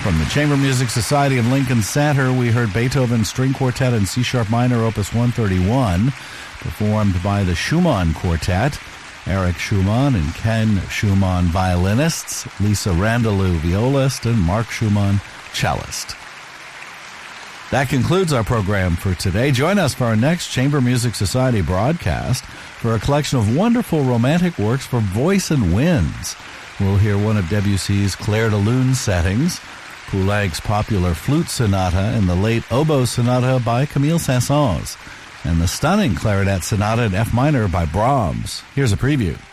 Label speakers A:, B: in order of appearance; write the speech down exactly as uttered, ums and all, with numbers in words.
A: From the Chamber Music Society of Lincoln Center, we heard Beethoven String Quartet in C-sharp minor, Opus one thirty-one, performed by the Schumann Quartet, Eric Schumann and Ken Schumann violinists, Lisa Randalou violist, and Mark Schumann cellist. That concludes our program for today. Join us for our next Chamber Music Society broadcast for a collection of wonderful romantic works for voice and winds. We'll hear one of Debussy's Clair de Lune settings, Poulenc's popular flute sonata, and the late oboe sonata by Camille Saint-Saëns, and the stunning clarinet sonata in F minor by Brahms. Here's a preview.